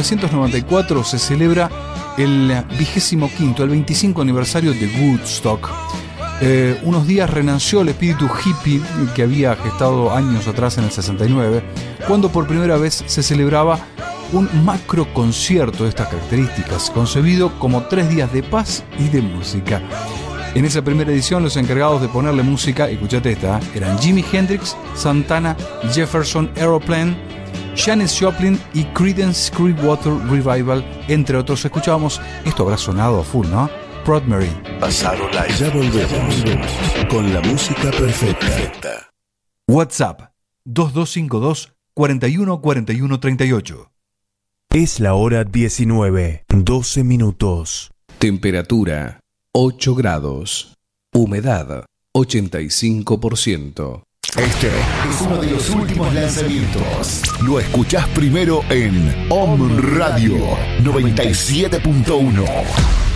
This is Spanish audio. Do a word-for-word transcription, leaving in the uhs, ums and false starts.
novecientos noventa y cuatro se celebra el vigésimo quinto, el veinticinco aniversario de Woodstock. Eh, unos días renació el espíritu hippie que había gestado años atrás en el sesenta y nueve, cuando por primera vez se celebraba un macro concierto de estas características, concebido como tres días de paz y de música. En esa primera edición, los encargados de ponerle música, escuchate esta, eran Jimi Hendrix, Santana, Jefferson Aeroplane, Janis Joplin y Creedence Clearwater Revival, entre otros. Escuchábamos, esto habrá sonado a full, ¿no? Proud Mary. Pasaron la... Ya volvemos con la música perfecta. WhatsApp dos dos cinco dos, cuatro uno cuatro uno tres ocho. Es la hora diecinueve, doce minutos. Temperatura ocho grados. Humedad ochenta y cinco por ciento. Este es uno de los últimos lanzamientos. Lo escuchás primero en Om Radio noventa y siete punto uno.